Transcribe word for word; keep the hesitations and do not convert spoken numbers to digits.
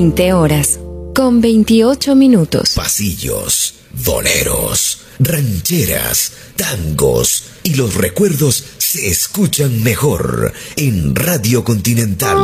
veinte horas, con veintiocho minutos. Pasillos, boleros, rancheras, tangos y los recuerdos se escuchan mejor en Radio Continental.